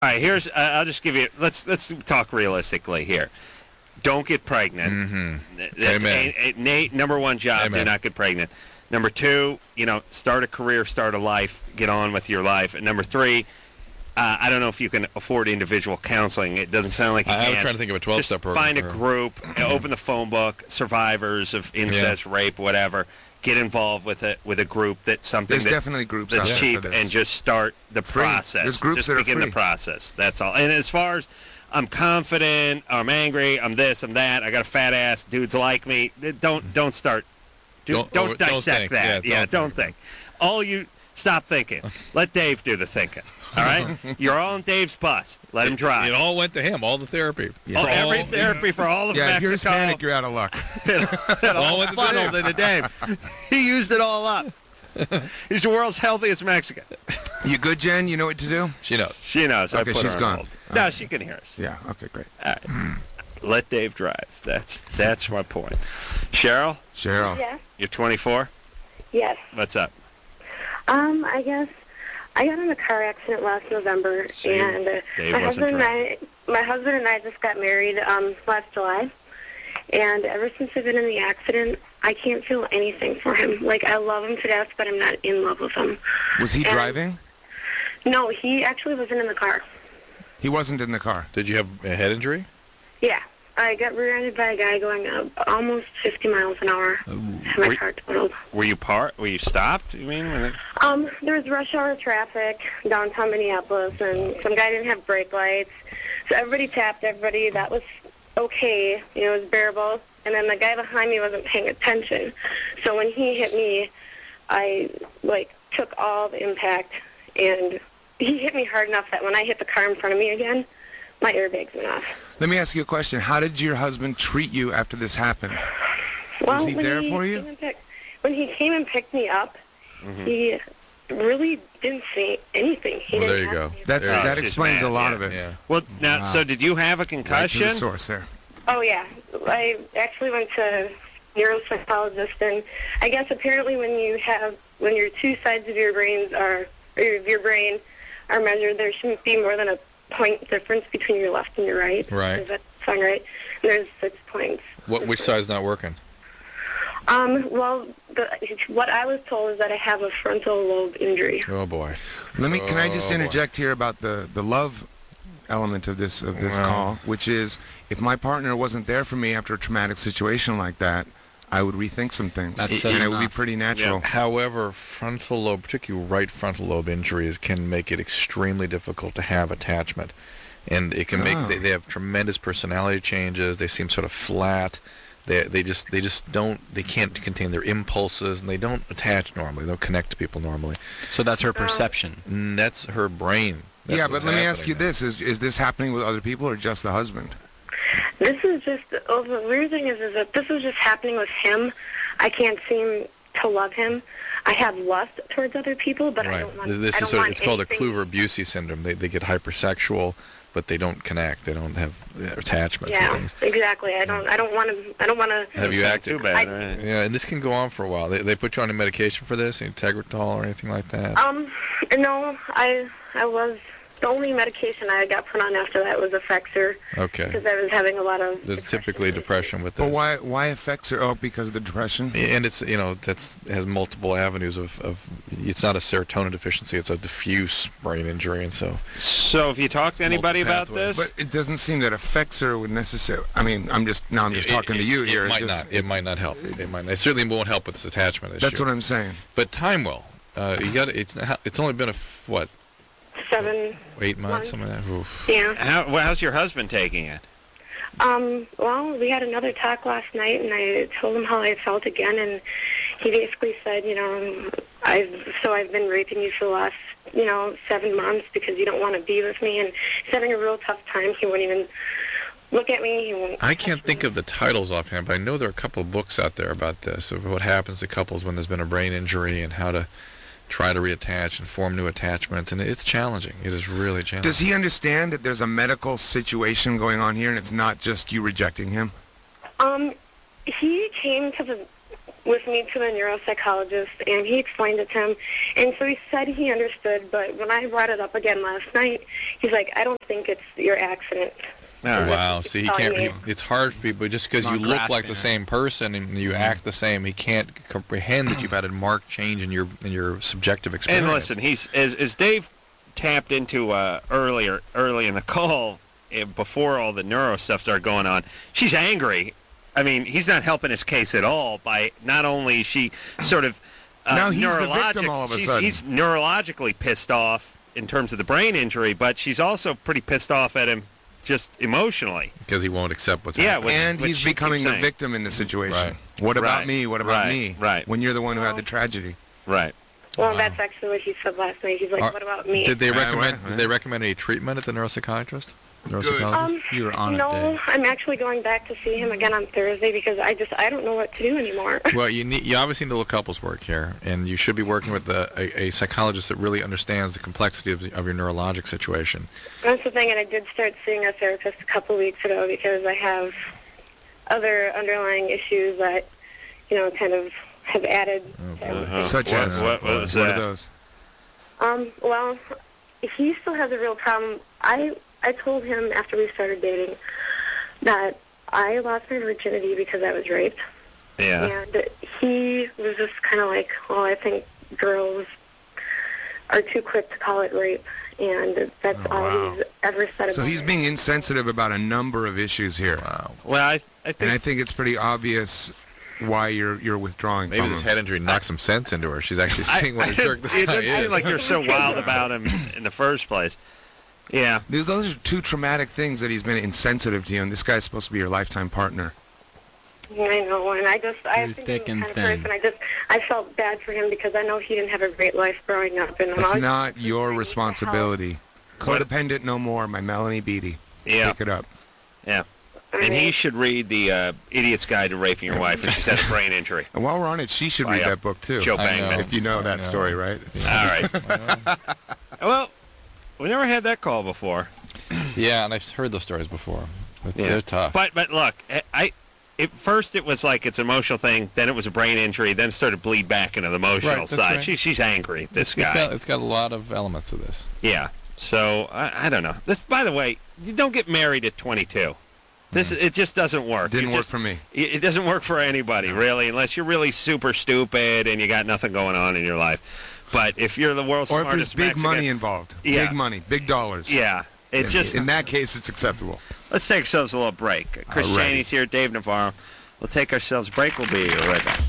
All right, here's. I'll just give you. Let's talk realistically here. Don't get pregnant. Mm-hmm. That's Amen. Nate. Number one job: Amen. do not get pregnant. Number two, start a career, start a life, get on with your life. And number three, I don't know if you can afford individual counseling. It doesn't sound like you can. I was trying to think of a 12-step program. Find a group, open the phone book, survivors of incest, rape, whatever. Get involved with a group that's something There's definitely groups that's out there cheap, for this. and just start the process. There's groups just that are begin free. the process. That's all. And as far as I'm confident, I'm angry, I'm this, I'm that, I got a fat ass, dudes like me. Don't start. Don't dissect think. that. Don't think. Stop thinking. Let Dave do the thinking. All right? You're all in Dave's bus. Let him drive. It all went to him, all the therapy. Every therapy for all of Mexico. If you're Hispanic, you're out of luck. it all went to funneled into Dave. He used it all up. He's the world's healthiest Mexican. You good, Jen? You know what to do? She knows. She knows. I Okay, put she's her on gone. hold. No, she can hear us. Yeah, okay, great. All right. Let Dave drive. That's my point. Cheryl, Yes. you're 24? Yes. What's up? I guess I got in a car accident last November, See, and Dave my wasn't husband and I just got married last July. And ever since I've been in the accident, I can't feel anything for him. Like, I love him to death, but I'm not in love with him. Was he driving? No, he actually wasn't in the car. He wasn't in the car. Did you have a head injury? Yeah. I got rear-ended by a guy going almost 50 miles an hour. Had my car totaled. Were you stopped, you mean? There was rush hour traffic downtown Minneapolis, and some guy didn't have brake lights. So everybody tapped everybody. That was okay. It was bearable. And then the guy behind me wasn't paying attention. So when he hit me, I, took all the impact, and he hit me hard enough that when I hit the car in front of me again, my airbags went off. Let me ask you a question. How did your husband treat you after this happened? Was he there for you? When he came and picked me up, he really didn't say anything. Well, there you go. That explains a lot of it. Yeah. Well, now, so did you have a concussion? Right to the source there. Oh, yeah. I actually went to neuropsychologist, and I guess apparently when your two sides of your brain are measured, there shouldn't be more than a point difference between your left and your right. Right. Does that sound right? And there's 6 points. Which side's not working? Well, what I was told is that I have a frontal lobe injury. Oh boy. Can I just interject here about the love element of this call, which is if my partner wasn't there for me after a traumatic situation like that, I would rethink some things. And it would be pretty natural. Yeah. However, frontal lobe, particularly right frontal lobe injuries, can make it extremely difficult to have attachment. And it can make they have tremendous personality changes. They seem sort of flat. They can't contain their impulses, and they don't attach normally. They don't connect to people normally. So that's her perception. That's her brain. Yeah, but let me ask you this: is this happening with other people or just the husband? This is just the weird thing is that this is just happening with him. I can't seem to love him. I have lust towards other people, but I don't want. It's called a Kluver-Bucy syndrome. They get hypersexual, but they don't connect. They don't have attachments and things. Yeah, exactly. I don't want to. Have you acted? Too bad, right? Yeah, and this can go on for a while. They put you on a medication for this, Tegretol or anything like that? No, I was. The only medication I got put on after that was Effexor. Okay. Because I was having a lot of. There's typically depression with this. But why Effexor? Oh, because of the depression. And it's has multiple avenues of. It's not a serotonin deficiency. It's a diffuse brain injury, and so. So have you talked to anybody about this? But it doesn't seem that Effexor would necessarily. I mean, I'm just talking to you here. It might not help. It certainly won't help with this attachment issue. That's what I'm saying. But time will. It's only been 8 months, something like that. Oof. Yeah. How's your husband taking it? Well, we had another talk last night, and I told him how I felt again, and he basically said, I've been raping you for the last, 7 months because you don't want to be with me, and he's having a real tough time. He won't even look at me. I can't think of the titles offhand, but I know there are a couple of books out there about this, of what happens to couples when there's been a brain injury and how to try to reattach and form new attachments, and it's challenging. It is really challenging. Does he understand that there's a medical situation going on here, and it's not just you rejecting him? He came to with me to the neuropsychologist, and he explained it to him. And so he said he understood, but when I brought it up again last night, he's like, I don't think it's your accident. Oh, wow. See, he can't. It's hard for people just because you look like the same person and you act the same. He can't comprehend that you've had a marked change in your subjective experience. And listen, he's as Dave tapped into early in the call, before all the neuro stuff started going on. She's angry. I mean, he's not helping his case at all by not only is she sort of now he's the victim all of a sudden. He's neurologically pissed off in terms of the brain injury, but she's also pretty pissed off at him just emotionally because he won't accept what's happening. And he's becoming the victim in the situation. Right. What about me? What about me? Right. When you're the one who had the tragedy. Right. Well, that's actually what he said last night. He's like, what about me? Did they recommend any treatment at the neuropsychiatrist? You were on it, No, Dave. I'm actually going back to see him again on Thursday because I don't know what to do anymore. Well, you obviously need a little couples work here, and you should be working with a psychologist that really understands the complexity of your neurologic situation. That's the thing, and I did start seeing a therapist a couple weeks ago because I have other underlying issues that, kind of have added. Such as? What are those? Well, he still has a real problem. I told him after we started dating that I lost my virginity because I was raped. Yeah. And he was just kind of like, well, I think girls are too quick to call it rape. And that's all he's ever said about it. So he's being insensitive about a number of issues here. Wow. Well, I think... And I think it's pretty obvious why you're withdrawing Maybe from this him. head injury knocked some sense into her. She's actually seeing what a jerk this guy It doesn't is. seem like you're so wild about him in the first place. Yeah. Those are two traumatic things that he's been insensitive to you, and this guy's supposed to be your lifetime partner. I know, and I think thick he's and the kind of thin. person, I felt bad for him because I know he didn't have a great life growing up. And It's not your responsibility. Codependent no more, my Melanie Beattie. Yeah. Pick it up. Yeah. And he should read the Idiot's Guide to Raping Your Wife when she's had a brain injury. And while we're on it, she should read that book, too. Joe Bangman. If you know that story, right? All right. Well, we never had that call before. Yeah, and I've heard those stories before. They're tough. But look, at first it was like it's an emotional thing, then it was a brain injury, then it started to bleed back into the emotional side. Right. She's angry, this guy. It's got a lot of elements to this. Yeah. So, I don't know. This, by the way, you don't get married at 22. It just doesn't work. Didn't work for me. It doesn't work for anybody, really, unless you're really super stupid and you got nothing going on in your life. But if you're the world's or smartest if there's big Mexican, money involved. Yeah. Big money, big dollars. Yeah. In that case, it's acceptable. Let's take ourselves a little break. Chris Chaney's here, Dave Navarro. We'll take ourselves a break. We'll be right back.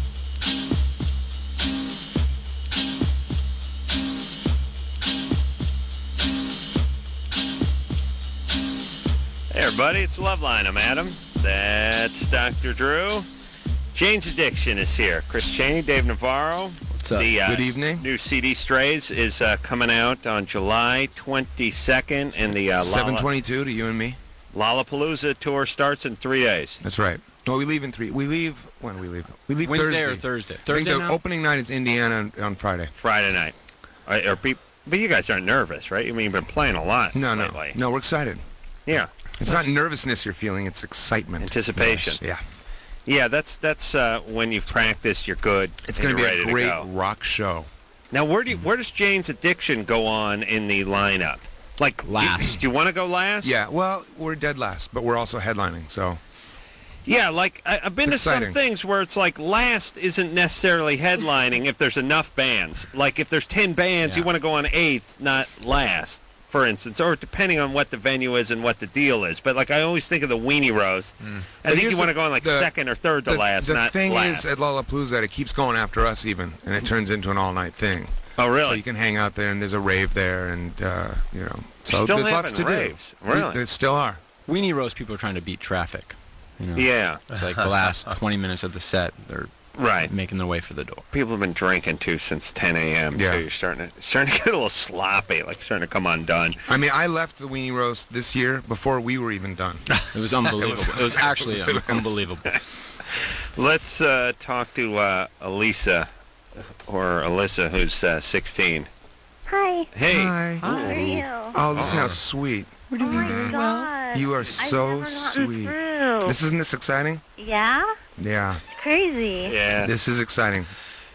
Hey, everybody. It's Loveline. I'm Adam. That's Dr. Drew. Jane's Addiction is here. Chris Chaney, Dave Navarro. What's up? Good evening. New CD Strays is coming out on July 22nd, and the 7/22 to you and me. Lollapalooza tour starts in 3 days. That's right. No, we leave in 3. We leave when we leave. We leave Wednesday Thursday or Thursday? I think the opening night is Indiana on Friday. Friday night. But you guys aren't nervous, right? I mean, you've been playing a lot lately. No, we're excited. Yeah. It's not nervousness you're feeling; it's excitement, Anticipation. Yes. Yeah, that's when you've practiced, you're good. It's going to be ready a to great go. rock show. Now, where does Jane's Addiction go on in the lineup? Like last. Do you want to go last? Yeah. Well, we're dead last, but we're also headlining, so. Yeah, like I've been to some things where it's like last isn't necessarily headlining if there's enough bands. Like if there's 10 bands, you want to go on 8th, not last, for instance, or depending on what the venue is and what the deal is. But like I always think of the Weenie Roast. I think you want to go on like second or third to last, not last. The thing is at Lollapalooza that it keeps going after us even, and it turns into an all-night thing. Oh, really? So you can hang out there, and there's a rave there, and so still there's lots to raves. do. Really? There still are. Weenie Roast people are trying to beat traffic. Yeah. It's like the last 20 minutes of the set, they're making their way for the door. People have been drinking too since 10 a.m. Yeah. So you're starting to get a little sloppy, like starting to come undone. I mean, I left the Weenie Roast this year before we were even done. It was unbelievable. It was actually unbelievable. Let's talk to Elisa, or Alyssa, who's 16. Hi. Hey. Hi. How are you? Oh, listen how sweet. Oh my God. You are so I've never gotten sweet. through. Isn't this exciting? Yeah? Yeah. It's crazy. Yeah. This is exciting.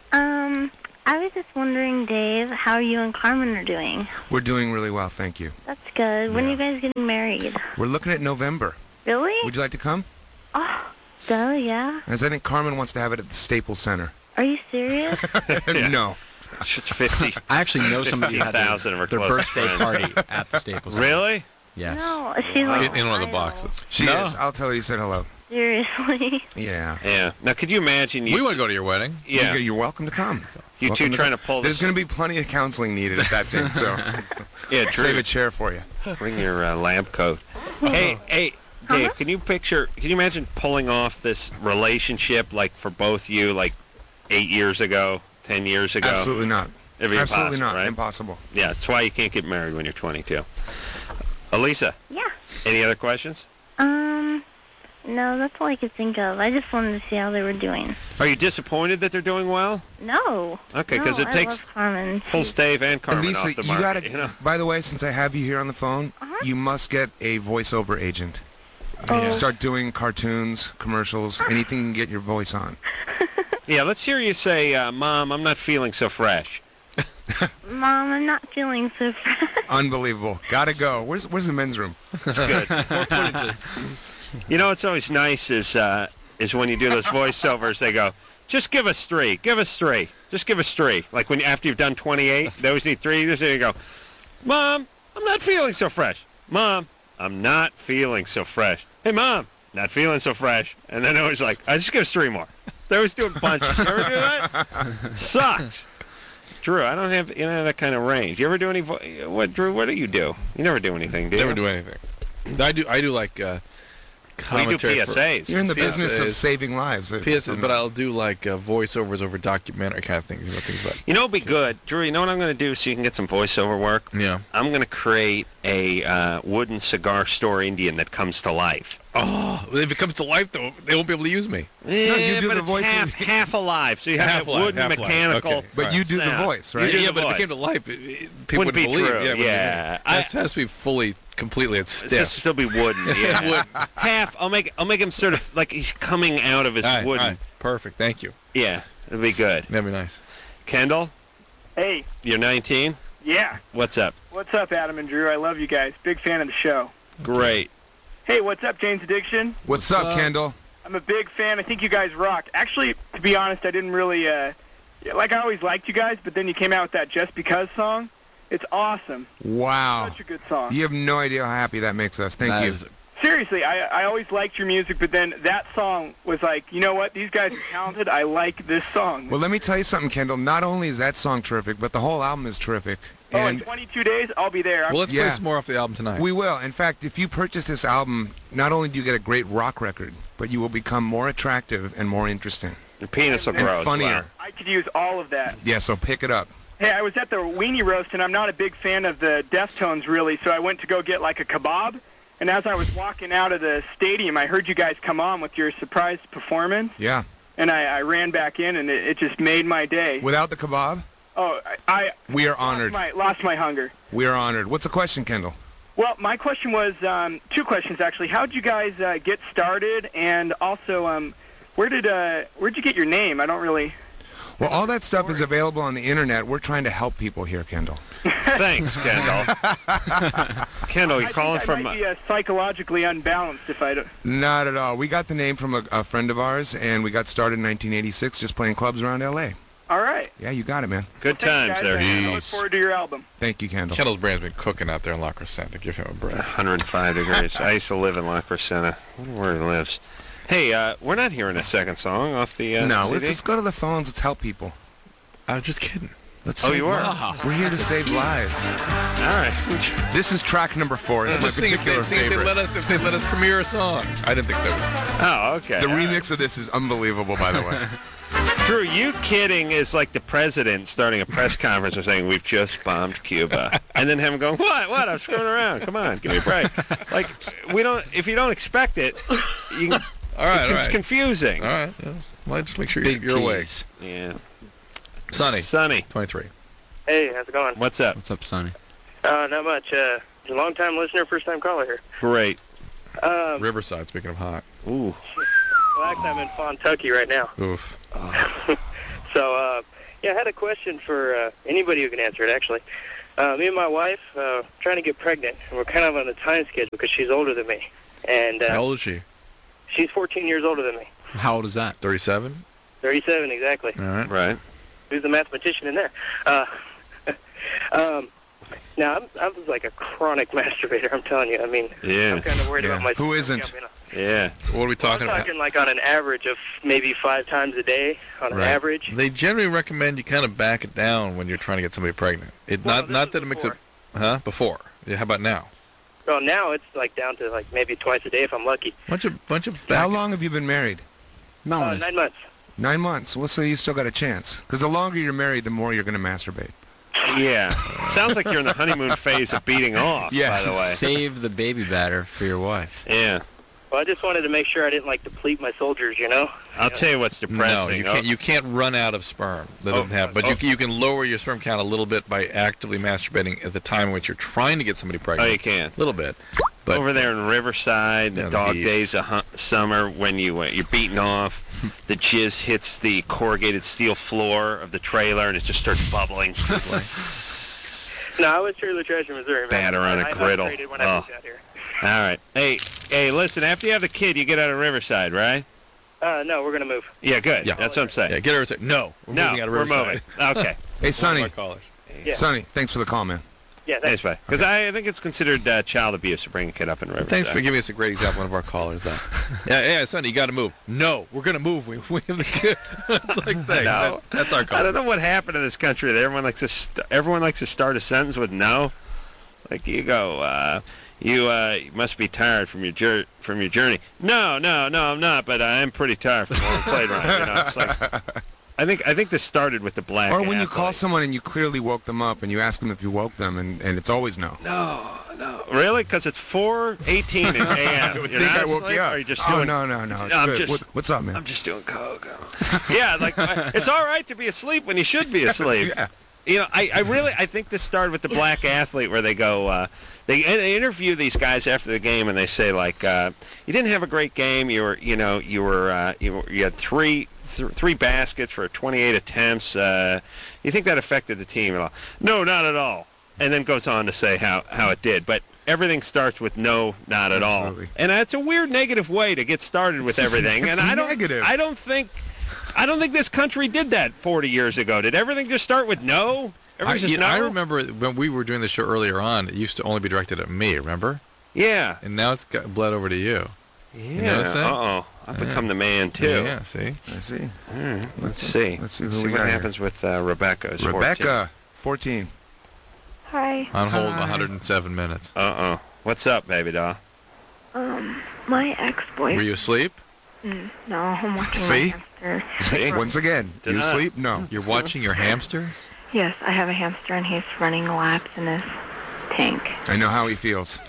I was just wondering, Dave, how you and Carmen are doing. We're doing really well, thank you. That's good. When are you guys getting married? We're looking at November. Really? Would you like to come? Oh, duh, yeah. As I think Carmen wants to have it at the Staples Center. Are you serious? No. It's 50. I actually know somebody who had their birthday party at the Staples Center. Really? Yes. No, she's like in one of the boxes. She is. I'll tell her you said hello. Seriously? Yeah. Yeah. Now, could you imagine? We want to go to your wedding. Yeah. You're welcome to come. You two trying to pull There's this. going to be plenty of counseling needed at that thing, so Yeah, Drew. save a chair for you. Bring your lamp coat. Hey, Dave, can you imagine pulling off this relationship, like, for both you, like, 8 years ago, 10 years ago? Absolutely not. It'd be Absolutely not. right? Impossible. Yeah, that's why you can't get married when you're 22. Elisa? Yeah. Any other questions? No, that's all I could think of. I just wanted to see how they were doing. Are you disappointed that they're doing well? No. Okay, because it takes pulls Dave and Carmen Elisa, off the market. you gotta. By the way, since I have you here on the phone, you must get a voiceover agent. Oh. Start doing cartoons, commercials, anything you can get your voice on. Yeah, let's hear you say, "Mom, I'm not feeling so fresh." Mom, I'm not feeling so fresh. Unbelievable. Gotta go. Where's the men's room? That's good. You know what's always nice is when you do those voiceovers, they go, just give us 3. Give us 3. Just give us 3. Like when after you've done 28, they always need 3. Just you go, Mom, I'm not feeling so fresh. Mom, I'm not feeling so fresh. Hey, Mom, not feeling so fresh. And then always like, I just give us 3 more. They always do a bunch. You ever do that? It sucks. Drew, I don't have that kind of range. You ever do any? Drew? What do you do? You never do anything, do you? Never do anything. I do like commentary. You do PSAs. You're in the business of saving lives. PSAs, but I'll do like voiceovers over documentary kind of things. Things like. You know, it'd be good, Drew. You know what I'm going to do so you can get some voiceover work? Yeah. I'm going to create a wooden cigar store Indian that comes to life. Oh, if it comes to life, though, they won't be able to use me. Yeah, you do but the it's voice half alive, so you have that wooden mechanical. Okay. But you do the voice, right? You do Yeah, the but if voice. it came to life, people Wouldn't be believe. true. Yeah. It has to be completely at It's stiff. just still be wooden. Yeah. Half. I'll make him sort of like he's coming out of his wooden. All right. Perfect. Thank you. Yeah, it'll be good. That'd be nice. Kendall, Hey. you're 19. Yeah. What's up? What's up, Adam and Drew? I love you guys. Big fan of the show. Great. Hey, what's up, Jane's Addiction? What's up, Kendall? I'm a big fan. I think you guys rock. Actually, to be honest, I didn't really, I always liked you guys, but then you came out with that Just Because song. It's awesome. Wow. Such a good song. You have no idea how happy that makes us. Thank you. Seriously, I always liked your music, but then that song was like, you know what? These guys are talented. I like this song. Well, let me tell you something, Kendall. Not only is that song terrific, but the whole album is terrific. Oh, in 22 days, I'll be there. Well, let's play some more off the album tonight. We will. In fact, if you purchase this album, not only do you get a great rock record, but you will become more attractive and more interesting. Your penis will grow and funnier. as well. I could use all of that. Yeah, so pick it up. Hey, I was at the Weenie Roast, and I'm not a big fan of the Deftones, really, so I went to go get, like, a kebab. And as I was walking out of the stadium, I heard you guys come on with your surprise performance. Yeah. And I ran back in, and it just made my day. Without the kebab? Oh, We are honored. Lost my hunger. We are honored. What's the question, Kendall? Well, my question was 2 questions, actually. How did you guys get started? And also, where'd you get your name? I don't really... Well, all that stuff is available on the internet. We're trying to help people here, Kendall. Thanks, Kendall. Kendall, you're calling from... I might be psychologically unbalanced if I don't... Not at all. We got the name from a friend of ours, and we got started in 1986 just playing clubs around L.A. All right. Yeah, you got it, man. Good times there. I look forward to your album. Thank you, Kendall. Kendall's brain's been cooking out there in La Crescenta. Give him a break. 105 degrees. I used to live in La Crescenta. I wonder where he lives. Hey, we're not hearing a second song off the No, CD? let's go to the phones. Let's help people. I was just kidding. You are? Lives. We're here to save lives. All right. This is track number 4. It's my particular if they favorite. let us premiere a song. I didn't think they would. Oh, okay. The remix of this is unbelievable, by the way. Drew, you kidding is like the president starting a press conference and saying, we've just bombed Cuba. And then him going, what? I'm screwing around. Come on, give me a break. Like, if you don't expect it, you can, it's confusing. All right. Yeah. Well, just make sure you're awake. Yeah. Sonny, 23. Hey, how's it going? What's up? What's up, Sonny? Not much. Long-time listener, first-time caller here. Great. Riverside, speaking of hot. Ooh. Well, actually, I'm in Fontucky right now. Oof. So, yeah, I had a question for anybody who can answer it, actually. Me and my wife trying to get pregnant, and we're kind of on a time schedule because she's older than me. And how old is she? She's 14 years older than me. How old is that? 37? 37, exactly. All right. Right. Who's the mathematician in there? Now, I'm like a chronic masturbator, I'm telling you. I mean, I'm kind of worried about my... Who isn't? Yeah. What are we talking about? I'm talking like on an average of maybe 5 times a day, on an average. They generally recommend you kind of back it down when you're trying to get somebody pregnant. Not that it makes it... Huh? Before. Yeah, how about now? Well, now it's like down to like maybe twice a day if I'm lucky. Bunch of How long have you been married? 9 months. 9 months. Well, so you still got a chance. Because the longer you're married, the more you're going to masturbate. Yeah. Sounds like you're in the honeymoon phase of beating off, by the way. Save the baby batter for your wife. Yeah. Well, I just wanted to make sure I didn't like deplete my soldiers, you know? I'll tell you what's depressing. No, you can't run out of sperm. That doesn't happen. But you can lower your sperm count a little bit by actively masturbating at the time in which you're trying to get somebody pregnant. Oh, you can. A little bit. But over there in Riverside, the dog days of summer, when you're beating off, the jizz hits the corrugated steel floor of the trailer and it just starts bubbling. No, I was Trailer Trash in Missouri, man. Batter on a griddle. When I moved out here. All right. Hey, listen, after you have the kid, you get out of Riverside, right? No, we're going to move. Yeah, good. Yeah. That's what I'm saying. Yeah, get out of Riverside. No, moving out of Riverside. We're moving. Okay. Hey, Sonny. Yeah. Sonny, thanks for the call, man. Yeah, thanks. Because I think it's considered child abuse to bring a kid up in Riverside. Thanks for giving us a great example, one of our callers, though. yeah, Sonny, you got to move. No, we're going to move. We have the kid. It's like, thanks. No. That's our call. I don't know what happened in this country that everyone likes to start a sentence with no. Like you go, you must be tired from your journey. No, I'm not, but I am pretty tired from all the plane ride. You know, it's like, I think this started with the black. Or when you call someone and you clearly woke them up and you ask them if you woke them, and it's always no. No. Really? Because it's 4:18 a.m. You think I woke you up? Or are you just doing... No. What's up, man? I'm just doing coke. Yeah, like it's all right to be asleep when you should be asleep. Yeah. You know, I think this started with the black athlete where they go, they interview these guys after the game and they say like, you didn't have a great game. You had three baskets for 28 attempts. You think that affected the team at all? No, not at all. And then goes on to say how it did. But everything starts with no, not at all. And it's a weird negative way to get started with everything. And I don't think this country did that 40 years ago. Did everything just start with no? I remember when we were doing the show earlier on, it used to only be directed at me, remember? Yeah. And now it's got bled over to you. Yeah. You notice that? Uh-oh. I've become the man, too. Yeah, see? I see. All right. Let's see what happens with Rebecca. Rebecca, 14. Hi. On hold 107 minutes. Uh-oh. What's up, baby doll? My ex-boyfriend... Were you asleep? No, I'm watching my hamster. See? Once again, you asleep? No. You're watching your hamster? Yes, I have a hamster, and he's running laps in his tank. I know how he feels.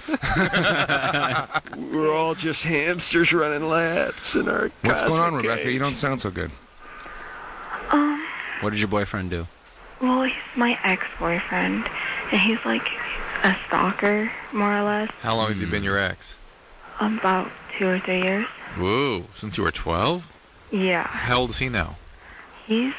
We're all just hamsters running laps in our What's going on, Rebecca? cage. You don't sound so good. What did your boyfriend do? Well, he's my ex-boyfriend, and he's like a stalker, more or less. How long has he been your ex? About 2 or 3 years. Whoa, since you were 12? Yeah. How old is he now? He's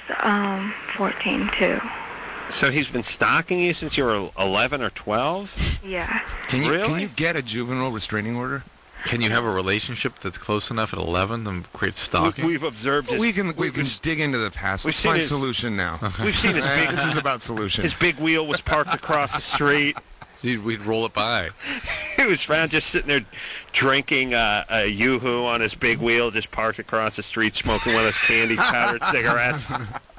14 too. So he's been stalking you since you were 11 or 12? Yeah. Can you get a juvenile restraining order? Can you have a relationship that's close enough at 11 to create stalking? We've observed his... We can dig into the past. Let's find solution now. We've seen his big... This is about solution. His big wheel was parked across the street. We'd roll it by. He was found just sitting there drinking a Yoo-Hoo on his big wheel, just parked across the street, smoking one of those candy-powdered cigarettes.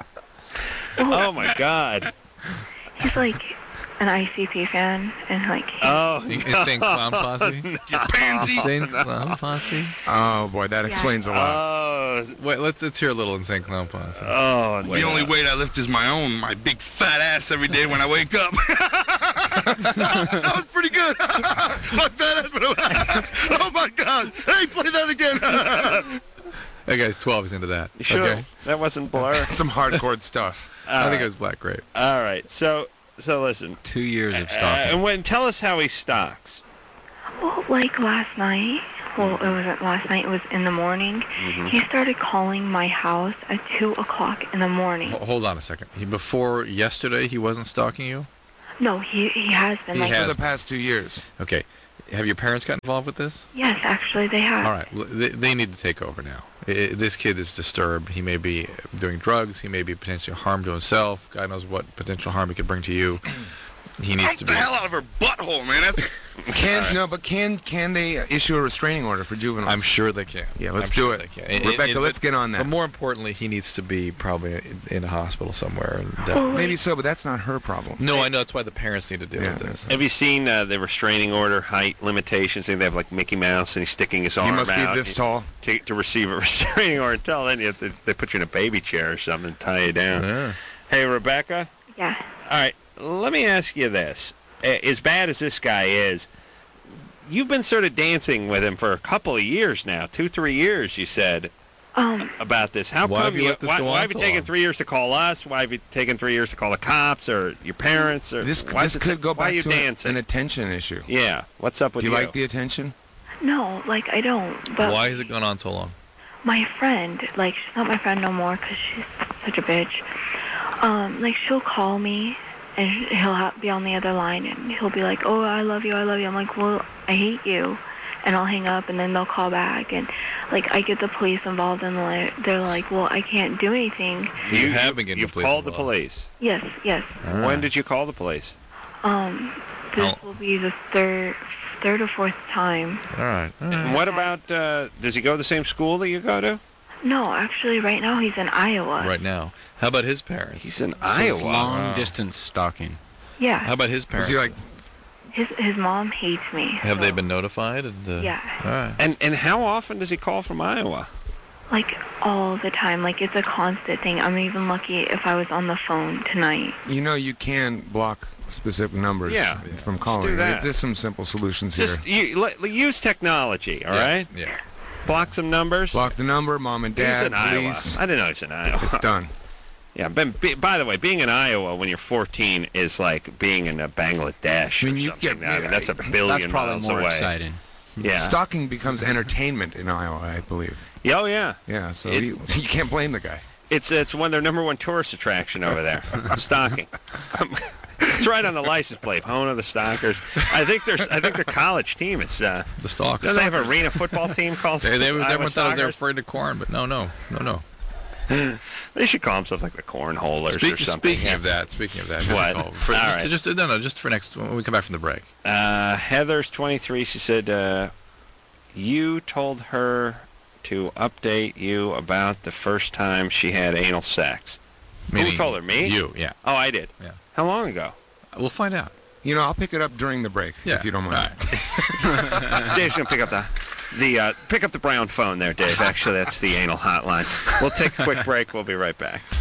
Oh, my God. He's like an ICP fan, and like... Insane Clown Posse? You pansy! Insane Clown Posse? Oh, boy, that explains a lot. Wait, let's hear a little Insane Clown Posse. Oh, no. The only weight I lift is my own, my big fat ass every day when I wake up. That was pretty good. My fat ass. Oh, my God. Hey, play that again. That guy's 12. He's into that. You sure? Okay. That wasn't Blur? Some hardcore stuff. I think it was Black Grape. All right. So listen. 2 years of stalking. And tell us how he stalks. Well, like last night, well, it wasn't last night, it was in the morning. He started calling my house at 2 o'clock in the morning. Hold on a second. Before yesterday, he wasn't stalking you? No, he has been. He has for the past 2 years. Okay. Have your parents got involved with this? Yes, actually, they have. All right. They need to take over now. This kid is disturbed. He may be doing drugs. He may be potentially harm to himself. God knows what potential harm he could bring to you. He needs to be... the hell out of her butthole, man. Can they issue a restraining order for juveniles? I'm sure they can. Yeah, let's do it. Rebecca, let's get on that. But more importantly, he needs to be probably in a hospital somewhere. And, maybe so, but that's not her problem. No, I know. That's why the parents need to deal with this. Have you seen the restraining order height limitations? They have like Mickey Mouse, and he's sticking his arm out. He must be this tall. To receive a restraining order. Until then, they put you in a baby chair or something and tie you down. Yeah. Hey, Rebecca? Yeah. All right, let me ask you this. As bad as this guy is, you've been sort of dancing with him for a couple of years now, 2-3 years, you said, about this. How come why have you taken 3 years to call us? Why have you taken 3 years to call the cops or your parents? Or this could go back to an attention issue. Yeah. What's up with you? Do you like the attention? No, I don't. But why has it gone on so long? My friend, she's not my friend no more because she's such a bitch. She'll call me. And he'll be on the other line, and he'll be like, oh, I love you, I love you. I'm like, well, I hate you. And I'll hang up, and then they'll call back. And, I get the police involved, and they're like, well, I can't do anything. So you have been getting the police called involved. The police? Yes. Right. When did you call the police? This will be the third or fourth time. All right. And what about, does he go to the same school that you go to? No, actually, right now he's in Iowa. Right now. How about his parents? He's in Iowa. Long-distance stalking. Yeah. How about his parents? Is he like... His mom hates me. Have they been notified? Yeah. All right. And how often does he call from Iowa? All the time. It's a constant thing. I'm even lucky if I was on the phone tonight. You can block specific numbers from calling. Do that. There's some simple solutions here. Just use technology, all right? Yeah. Block some numbers. Block the number, mom and dad, he's in please. Iowa. I didn't know he's in Iowa. It's done. Yeah, by the way, being in Iowa when you're 14 is like being in Bangladesh or something. That's a billion that's probably miles more away. Exciting. Yeah. Stalking becomes entertainment in Iowa, I believe. Oh, yeah. Yeah, so you can't blame the guy. It's one of their number one tourist attraction over there, stalking. It's right on the license plate, home of the Stalkers. I think their college team is the Stalkers. Doesn't they have an arena football team called? Everyone thought they were afraid of corn, but no. They should call themselves like the Cornholers or something. Speaking of that, what? Just for next when we come back from the break. Heather's 23. She said you told her to update you about the first time she had anal sex. Meaning who told her? Me? You, yeah. Oh, I did. Yeah. How long ago? We'll find out. I'll pick it up during the break if you don't mind. Right. Dave's gonna pick up pick up the brown phone there, Dave. Actually, that's the anal hotline. We'll take a quick break. We'll be right back.